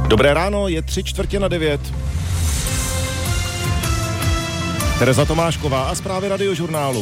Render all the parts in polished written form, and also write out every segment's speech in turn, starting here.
Dobré ráno, je 8:45. Tereza Tomášková a zprávy Radiožurnálu.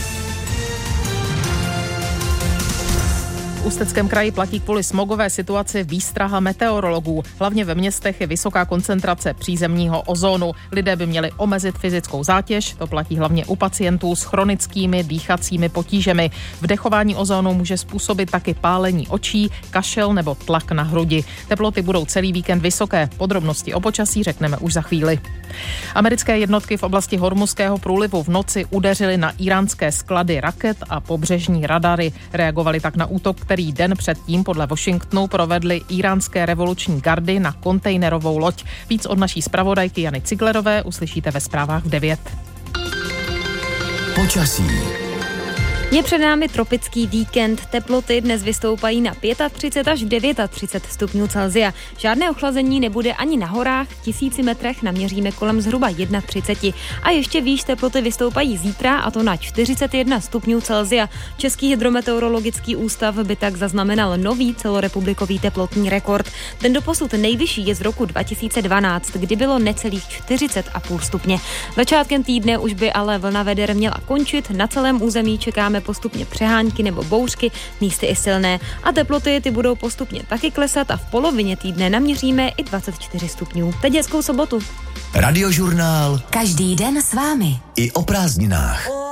V Ústeckém kraji platí kvůli smogové situaci výstraha meteorologů. Hlavně ve městech je vysoká koncentrace přízemního ozónu. Lidé by měli omezit fyzickou zátěž, to platí hlavně u pacientů s chronickými dýchacími potížemi. Vdechování ozónu může způsobit taky pálení očí, kašel nebo tlak na hrudi. Teploty budou celý víkend vysoké. Podrobnosti o počasí řekneme už za chvíli. Americké jednotky v oblasti Hormuzského průlivu v noci udeřily na íránské sklady raket a pobřežní radary. Reagovali tak na útok, který den předtím podle Washingtonu provedly íránské revoluční gardy na kontejnerovou loď. Víc od naší zpravodajky Jany Ciglerové uslyšíte ve zprávách v 9. Počasí. Je před námi tropický víkend. Teploty dnes vystoupají na 35 až 39 stupňů Celsia. Žádné ochlazení nebude ani na horách, v 1000 metrech naměříme kolem zhruba 31. A ještě výš teploty vystoupají zítra, a to na 41 stupňů Celsia. Český hydrometeorologický ústav by tak zaznamenal nový celorepublikový teplotní rekord. Ten doposud nejvyšší je z roku 2012, kdy bylo necelých 40,5 stupně. Začátkem týdne už by ale vlna veder měla končit. Na celém území čekáme postupně přehánky nebo bouřky, místy i silné. A teploty ty budou postupně taky klesat a v polovině týdne naměříme i 24 stupňů. Teď hezkou sobotu. Radiožurnál. Každý den s vámi. I o prázdninách.